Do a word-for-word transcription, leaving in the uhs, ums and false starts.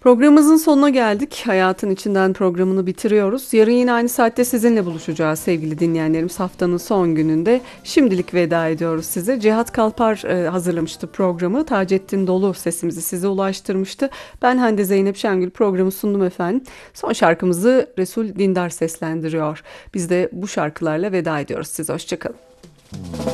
Programımızın sonuna geldik. Hayatın içinden programını bitiriyoruz. Yarın yine aynı saatte sizinle buluşacağız sevgili dinleyenlerimiz. Haftanın son gününde şimdilik veda ediyoruz size. Cihat Kalpar e, hazırlamıştı programı. Taceddin Dolu sesimizi size ulaştırmıştı. Ben Hande Zeynep Şengül programı sundum efendim. Son şarkımızı Resul Dindar seslendiriyor. Biz de bu şarkılarla veda ediyoruz size. Hoşçakalın.